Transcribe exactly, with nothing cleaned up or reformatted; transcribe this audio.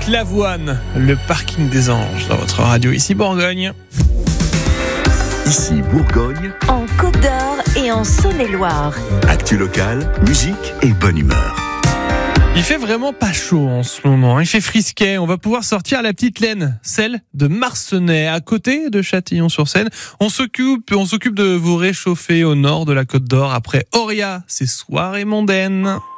avec Lavoine, le parking des anges dans votre radio ici Bourgogne. Ici Bourgogne, en Côte d'Or et en Saône-et-Loire. Actu locale, musique et bonne humeur. Il fait vraiment pas chaud en ce moment, il fait frisquet. On va pouvoir sortir la petite laine, celle de Marcenais, à côté de Châtillon-sur-Seine. On s'occupe, on s'occupe de vous réchauffer au nord de la Côte d'Or après Oria, c'est soirées mondaines.